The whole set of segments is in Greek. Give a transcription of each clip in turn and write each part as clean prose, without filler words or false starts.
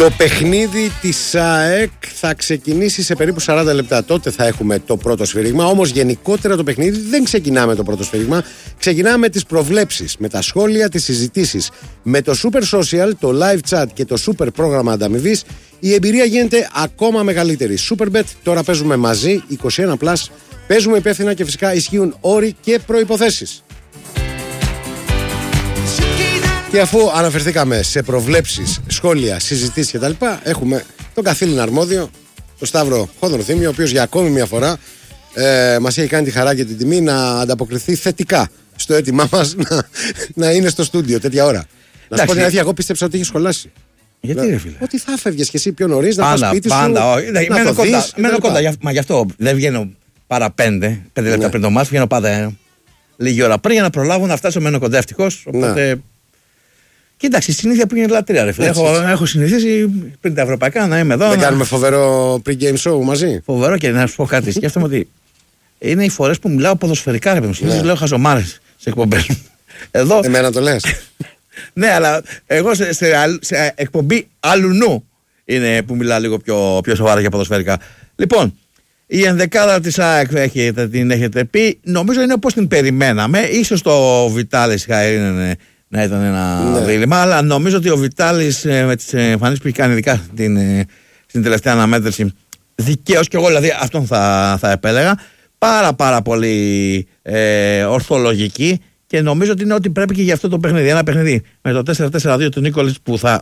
Το παιχνίδι της ΑΕΚ θα ξεκινήσει σε περίπου 40 λεπτά. Τότε θα έχουμε το πρώτο σφύριγμα. Όμως γενικότερα το παιχνίδι δεν ξεκινάμε με το πρώτο σφύριγμα. Ξεκινάμε με τις προβλέψεις, με τα σχόλια, τις συζητήσεις. Με το Super Social, το live chat και το super πρόγραμμα ανταμοιβής, η εμπειρία γίνεται ακόμα μεγαλύτερη. Superbet, τώρα παίζουμε μαζί, 21+. Παίζουμε υπεύθυνα και φυσικά ισχύουν όροι και προϋποθέσεις. Και αφού αναφερθήκαμε σε προβλέψεις, σχόλια, συζητήσεις κτλ., έχουμε τον καθήλυνα αρμόδιο, τον Σταύρο Χονδροθύμιο, ο οποίος για ακόμη μια φορά μας έχει κάνει τη χαρά και την τιμή να ανταποκριθεί θετικά στο αίτημά μας να είναι στο στούντιο τέτοια ώρα. Να σου πω την αλήθεια, εγώ πίστεψα ότι είχε σχολάσει. Γιατί ρε φίλε? Ότι θα έφευγες και εσύ πιο νωρίς, να πας σπίτι σου. Πάντα, μένω κοντά. Μα γι' αυτό δεν βγαίνω παρά 5 λεπτά πριν το μάτς, βγαίνω πάντα λίγη ώρα πριν για να προλάβω να φτάσω. Μένω κοντά ευτυχώς. Οπότε. Κοίταξε, η συνήθεια που είναι λατρεία, ρε φίλε. Έχω συνηθίσει πριν τα ευρωπαϊκά να είμαι εδώ. Δεν κάνουμε φοβερό pre-game show μαζί. Φοβερό, και να σου πω κάτι. Σκέφτομαι ότι είναι οι φορές που μιλάω ποδοσφαιρικά, ρε παιδί μου. Λέω χαζομάρες σε εκπομπές μου. Εδώ. Εμένα το λες. Ναι, αλλά εγώ σε εκπομπή αλουνού είναι που μιλάω λίγο πιο σοβαρά για ποδοσφαιρικά. Λοιπόν, η ενδεκάδα της ΑΕΚ την έχετε πει. Νομίζω είναι όπως την περιμέναμε. Ίσως το Βιτάλης να ήταν ένα δίλημμα, αλλά νομίζω ότι ο Βιτάλης με τις εμφανίσεις που έχει κάνει, ειδικά στην τελευταία αναμέτρηση, δικαίως, και εγώ δηλαδή αυτόν θα επέλεγα, πάρα πολύ ορθολογική, και νομίζω ότι είναι ό,τι πρέπει και για αυτό το παιχνίδι. Ένα παιχνίδι με το 4-4-2 του Νίκολης που θα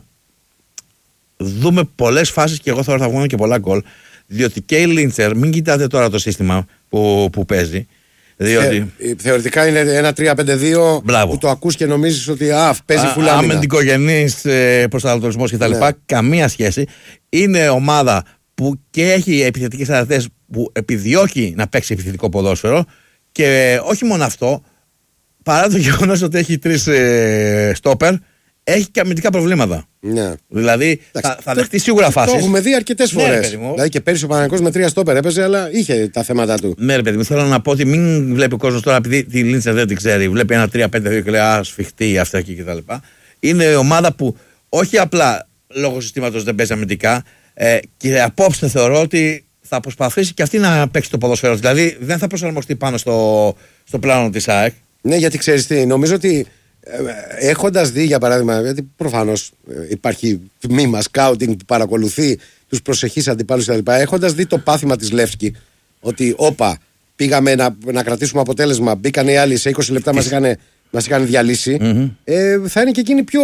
δούμε πολλές φάσεις, και εγώ θα βγουν και πολλά γκολ, διότι και η Λίντσερ, μην κοιτάτε τώρα το σύστημα που παίζει. Διότι θεωρητικά είναι ένα 3-5-2 που το ακούς και νομίζεις ότι παίζει φουλάμινα. Αμυντικογενής προσανατολισμός κτλ. Καμία σχέση. Είναι ομάδα που και έχει επιθετικές αρετές, που επιδιώκει να παίξει επιθετικό ποδόσφαιρο, και όχι μόνο αυτό, παρά το γεγονός ότι έχει 3 στόπερ, έχει και αμυντικά προβλήματα. Ναι. Δηλαδή θα δεχτεί σίγουρα φάσεις. Το έχουμε δει αρκετές φορές. Δηλαδή και πέρυσι ο Παναθηναϊκός με 3 στόπερ έπαιζε, αλλά είχε τα θέματα του. Ναι, ρε παιδί μου, θέλω να πω ότι μην βλέπει ο κόσμος τώρα, επειδή τη Λίντσα δεν την ξέρει, βλέπει ένα 3-5-2 και λέει σφιχτή αυτά εκεί κτλ. Είναι ομάδα που όχι απλά λόγω συστήματος δεν παίζει αμυντικά, και απόψε θεωρώ ότι θα προσπαθήσει και αυτή να παίξει το ποδόσφαιρο. Δηλαδή δεν θα προσαρμοστεί πάνω στο πλάνο της ΑΕΚ. Ναι, γιατί ξέρεις τι, νομίζω ότι έχοντας δει, για παράδειγμα, γιατί προφανώς υπάρχει τμήμα σκάουτινγκ που παρακολουθεί τους προσεχείς αντιπάλους κτλ., έχοντας δει το πάθημα της Λεύσκη, ότι πήγαμε να κρατήσουμε αποτέλεσμα, μπήκαν οι άλλοι σε 20 λεπτά μας είχαν διαλύσει, θα είναι και εκείνοι πιο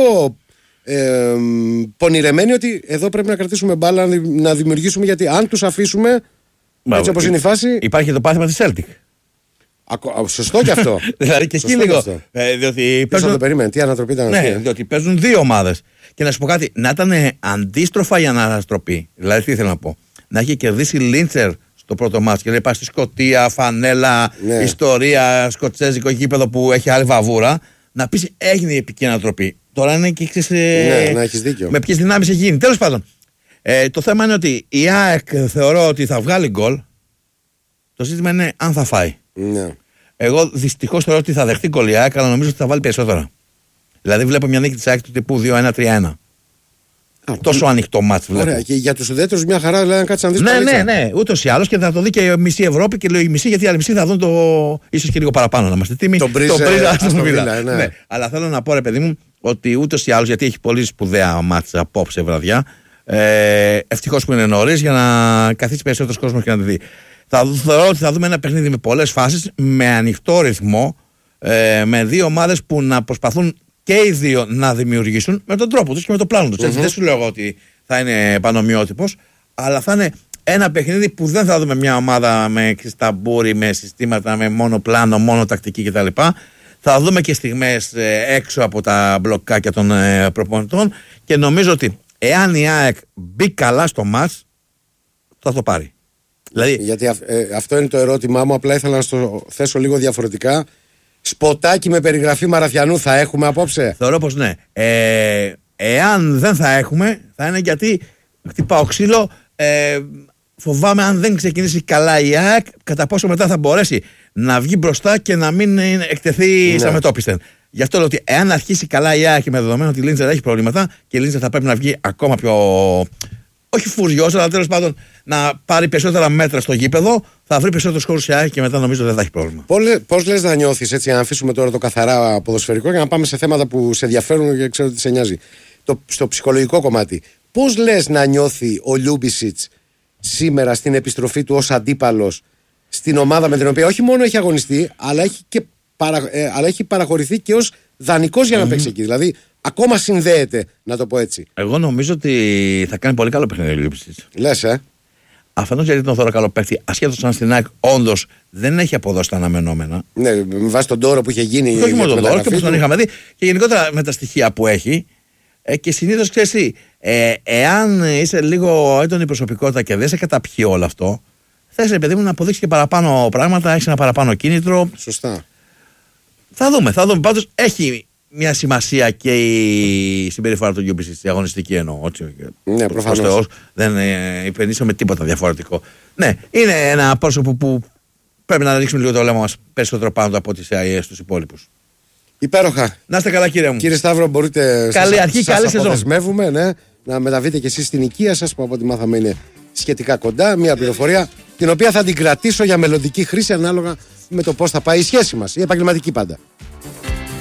πονηρεμένοι ότι εδώ πρέπει να κρατήσουμε μπάλα, να δημιουργήσουμε, γιατί αν τους αφήσουμε έτσι όπως είναι η φάση. Υπάρχει το πάθημα της Celtic. Σωστό και αυτό. Δηλαδή και εκεί λίγο. Διότι παίζουν... το περίμενε, τι ανατροπή ήταν αυτή. Ναι, διότι παίζουν 2 ομάδες. Και να σου πω κάτι, να ήταν αντίστροφα η αναστροπή. Δηλαδή τι θέλω να πω. Να έχει κερδίσει Λίντσερ στο πρώτο μάτς και λέει πάει στη Σκωτία, φανέλα, ιστορία, σκοτσέζικο γήπεδο που έχει άλλη βαβούρα. Να πει έγινε η επική ανατροπή. Τώρα είναι και ξέρεις. Ναι, να έχεις δίκιο. Με ποιες δυνάμεις έχει γίνει. Τέλος πάντων. Το θέμα είναι ότι η ΑΕΚ θεωρώ ότι θα βγάλει γκολ. Το ζήτημα είναι αν θα φάει. Ναι. Εγώ δυστυχώς θεωρώ ότι θα δεχτεί γκολ η ΑΕΚ, αλλά νομίζω ότι θα βάλει περισσότερα. Δηλαδή βλέπω μια νίκη της ΑΕΚ του τύπου 2-1-3-1. Τόσο ανοιχτό μάτς βλέπω. Ωραία, και για τους ουδέτερους μια χαρά, δηλαδή, να κάτσει να δεις. Ναι, ούτως ή άλλως, και θα το δει και μισή Ευρώπη, και λέω η μισή, γιατί οι άλλοι μισοί θα δουν ίσως και λίγο παραπάνω να είμαστε τίμοι. Τον Μπρίζα, ναι. Αλλά θέλω να πω, ρε παιδί μου, ότι ούτως ή άλλως, γιατί έχει πολύ σπουδαία μάτς απόψε βραδιά, ευτυχώς που είναι νωρίς για να καθίσει περισσότερος κόσμος και να τη δει. Θεωρώ ότι θα δούμε ένα παιχνίδι με πολλές φάσεις, με ανοιχτό ρυθμό, με 2 ομάδες που να προσπαθούν και οι 2 να δημιουργήσουν με τον τρόπο τους και με το πλάνο τους. Δεν σου λέω ότι θα είναι πανομοιότυπος, αλλά θα είναι ένα παιχνίδι που δεν θα δούμε μια ομάδα με ταμπούρι, με συστήματα, με μόνο πλάνο, μόνο τακτική κτλ. Θα δούμε και στιγμές έξω από τα μπλοκάκια των προπονητών, και νομίζω ότι εάν η ΑΕΚ μπει καλά στο μάτς, θα το πάρει. Δηλαδή... Γιατί αυτό είναι το ερώτημά μου, απλά ήθελα να το θέσω λίγο διαφορετικά. Σποτάκι με περιγραφή Μαραθιανού θα έχουμε απόψε? Θεωρώ πως ναι. Εάν δεν θα έχουμε, θα είναι γιατί χτυπάω ξύλο. Φοβάμαι αν δεν ξεκινήσει καλά η ΑΕΚ, κατά πόσο μετά θα μπορέσει να βγει μπροστά και να μην εκτεθεί στα μετώπιστεν. Γι' αυτό λέω ότι εάν αρχίσει καλά η ΑΕΚ με δεδομένο ότι η Λίντζα έχει προβλήματα και η Λίντζα θα πρέπει να βγει ακόμα πιο. Όχι φουριόsa, αλλά τέλος πάντων να πάρει περισσότερα μέτρα στο γήπεδο, θα βρει περισσότερους χώρους η ΑΕΚ και μετά νομίζω δεν θα έχει πρόβλημα. Πώς λες να νιώθεις, έτσι, να αφήσουμε τώρα το καθαρά ποδοσφαιρικό και να πάμε σε θέματα που σε ενδιαφέρουν και ξέρω ότι σε νοιάζει. Στο ψυχολογικό κομμάτι. Πώς λες να νιώθει ο Λιούμπισιτς σήμερα στην επιστροφή του ως αντίπαλος στην ομάδα με την οποία όχι μόνο έχει αγωνιστεί, αλλά έχει παραχωρηθεί και ως δανεικός για να παίξει εκεί. Δηλαδή, ακόμα συνδέεται, να το πω έτσι. Εγώ νομίζω ότι θα κάνει πολύ καλό παιχνίδι ο Λιούμπισιτς. Λες, Αφενός γιατί τον θεωρώ καλό παίκτη, ασχέτως αν στην ΑΕΚ όντως δεν έχει αποδώσει τα αναμενόμενα. Ναι, με βάση τον τόρο που είχε γίνει. Και όχι μόνο τον τόρο, και όπως τον είχαμε δει, και γενικότερα με τα στοιχεία που έχει. Και συνήθως ξέρεις τι, εάν είσαι λίγο έντονη προσωπικότητα και δεν σε καταπιεί όλο αυτό, θες παιδί μου να αποδείξει και παραπάνω πράγματα, έχεις ένα παραπάνω κίνητρο. Σωστά. Θα δούμε. Πάντως έχει μια σημασία και η συμπεριφορά του Λιούμπισιτς στη αγωνιστική εννοώ. Ναι, προφανώς. Δεν υπενήσω με τίποτα διαφορετικό. Ναι, είναι ένα πρόσωπο που πρέπει να ρίξουμε λίγο το λέμα μας περισσότερο πάνω από τις τους υπόλοιπους. Υπέροχα. Να είστε καλά, κύριε μου. Κύριε Σταύρο, μπορείτε. Καλή αρχή, καλή σεζόν. Αποδεσμεύουμε, ναι, να μεταβείτε και εσείς στην οικία σας που από ό,τι μάθαμε είναι σχετικά κοντά. Μια πληροφορία την οποία θα την κρατήσω για μελλοντική χρήση ανάλογα με το πώς θα πάει η σχέση μας, η επαγγελματική πάντα.